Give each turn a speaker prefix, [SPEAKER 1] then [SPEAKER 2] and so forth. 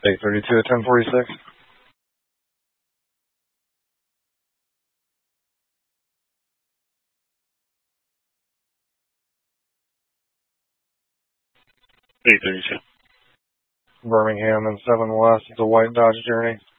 [SPEAKER 1] 832 at 1046. Birmingham and 7 West, it's a white Dodge Journey.